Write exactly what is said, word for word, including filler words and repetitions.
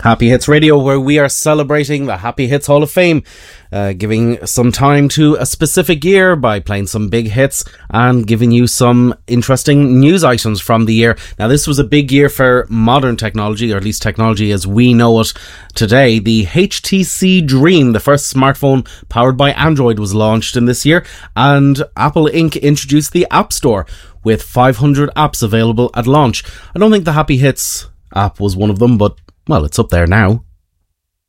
Happy Hits Radio, where we are celebrating the Happy Hits Hall of Fame, uh, giving some time to a specific year by playing some big hits and giving you some interesting news items from the year. Now, this was a big year for modern technology, or at least technology as we know it today. The H T C Dream, the first smartphone powered by Android, was launched in this year, and Apple Incorporated introduced the App Store with five hundred apps available at launch. I don't think the Happy Hits app was one of them, but well, it's up there now.